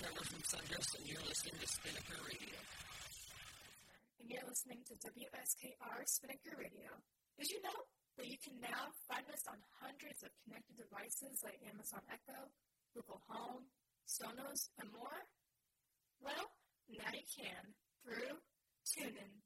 Trevor from Sundress, and you're listening to Spinnaker Radio. And you're listening to WSKR Spinnaker Radio. Did you know that you can now find us on hundreds of connected devices like Amazon Echo, Google Home, Sonos, and more? Well, now you can through TuneIn.